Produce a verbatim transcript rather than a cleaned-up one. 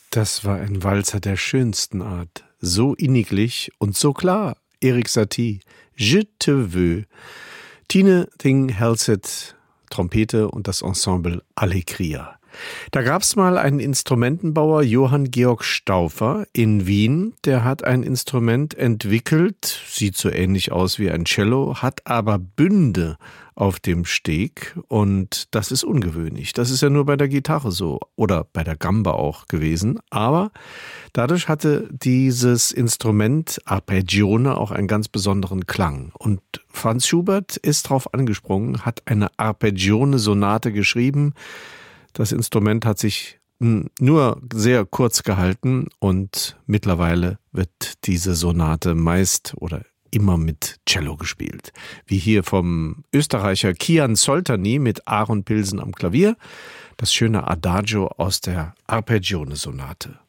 Das war ein Walzer der schönsten Art. So inniglich und so klar. Erik Satie, Je te veux. Tine Thing-Helseth, Trompete und das Ensemble Allegria. Da gab's mal einen Instrumentenbauer, Johann Georg Stauffer in Wien. Der hat ein Instrument entwickelt, sieht so ähnlich aus wie ein Cello, hat aber Bünde auf dem Steg und das ist ungewöhnlich. Das ist ja nur bei der Gitarre so oder bei der Gamba auch gewesen. Aber dadurch hatte dieses Instrument Arpeggione auch einen ganz besonderen Klang. Und Franz Schubert ist drauf angesprungen, hat eine Arpeggione-Sonate geschrieben. Das Instrument hat sich nur sehr kurz gehalten und mittlerweile wird diese Sonate meist oder immer mit Cello gespielt. Wie hier vom Österreicher Kian Soltani mit Aaron Pilsen am Klavier. Das schöne Adagio aus der Arpeggione-Sonate.